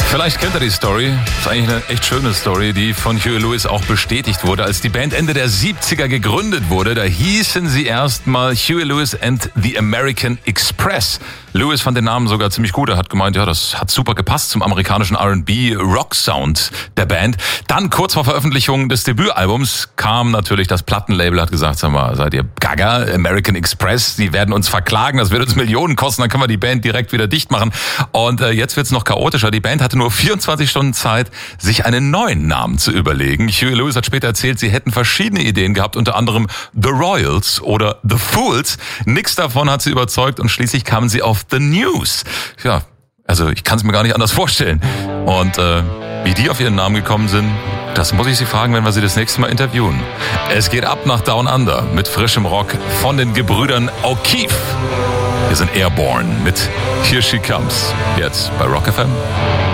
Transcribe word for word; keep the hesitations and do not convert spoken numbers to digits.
Vielleicht kennt ihr die Story. Das ist eigentlich eine echt schöne Story, die von Huey Lewis auch bestätigt wurde. Als die Band Ende der siebziger gegründet wurde, da hießen sie erstmal Huey Lewis and the American Express. Lewis fand den Namen sogar ziemlich gut. Er hat gemeint, ja, das hat super gepasst zum amerikanischen R and B-Rock-Sound der Band. Dann, kurz vor Veröffentlichung des Debütalbums, kam natürlich das Plattenlabel, hat gesagt, sag mal, seid ihr gaga? American Express, die werden uns verklagen, das wird uns Millionen kosten, dann können wir die Band direkt wieder dicht machen. Und äh, jetzt wird's noch chaotischer. Die Band hatte nur vierundzwanzig Stunden Zeit, sich einen neuen Namen zu überlegen. Huey Lewis hat später erzählt, sie hätten verschiedene Ideen gehabt, unter anderem The Royals oder The Fools. Nix davon hat sie überzeugt und schließlich kamen sie auf The News. Ja, also ich kann es mir gar nicht anders vorstellen. Und äh, wie die auf ihren Namen gekommen sind, das muss ich sie fragen, wenn wir sie das nächste Mal interviewen. Es geht ab nach Down Under mit frischem Rock von den Gebrüdern O'Keefe. Wir sind Airborne mit Here She Comes. Jetzt bei Rock F M.